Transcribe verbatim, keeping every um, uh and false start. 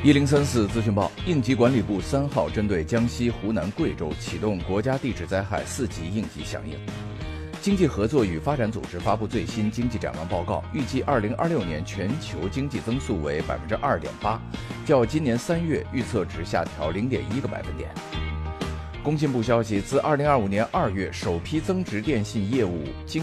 一零三四资讯报，应急管理部三号针对江西、湖南、贵州启动国家地质灾害四级应急响应。经济合作与发展组织发布最新经济展望报告，预计二零二六年全球经济增速为百分之二点八，较今年三月预测值下调零点一个百分点。工信部消息，自二零二五年二月首批增值电信业务经